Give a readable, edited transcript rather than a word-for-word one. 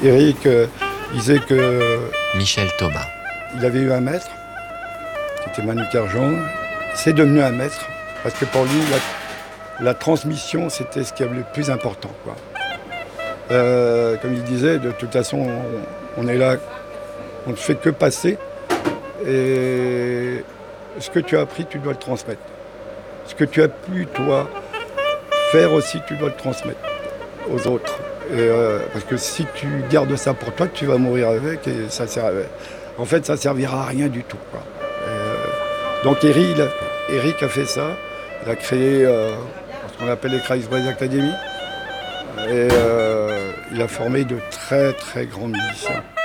Eric disait que Michel Thomas. il avait eu un maître, qui était Manu Carjon. C'est devenu un maître, parce que pour lui, la transmission, c'était ce qui est le plus important, quoi. Comme il disait, de toute façon, on est là, on ne fait que passer. Et ce que tu as appris, tu dois le transmettre. Ce que tu as pu, toi, faire aussi, tu dois le transmettre aux autres. Parce que si tu gardes ça pour toi, tu vas mourir avec et ça sert. En fait, ça servira à rien du tout, quoi. Donc Eric a fait ça. Il a créé ce qu'on appelle les Kreisbreise Academy. Et il a formé de très très grands musiciens.